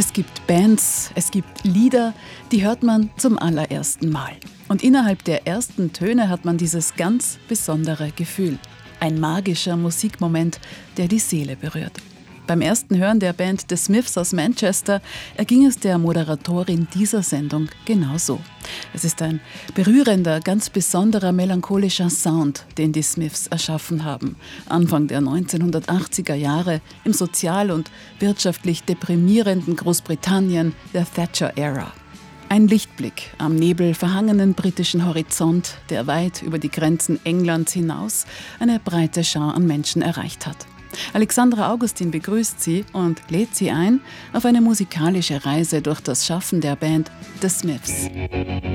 Es gibt Bands, es gibt Lieder, die hört man zum allerersten Mal. Und innerhalb der ersten Töne hat man dieses ganz besondere Gefühl. Ein magischer Musikmoment, der die Seele berührt. Beim ersten Hören der Band The Smiths aus Manchester erging es der Moderatorin dieser Sendung genauso. Es ist ein berührender, ganz besonderer melancholischer Sound, den die Smiths erschaffen haben. Anfang der 1980er Jahre im sozial und wirtschaftlich deprimierenden Großbritannien der Thatcher-Ära. Ein Lichtblick am nebelverhangenen britischen Horizont, der weit über die Grenzen Englands hinaus eine breite Schar an Menschen erreicht hat. Alexandra Augustin begrüßt Sie und lädt Sie ein auf eine musikalische Reise durch das Schaffen der Band The Smiths.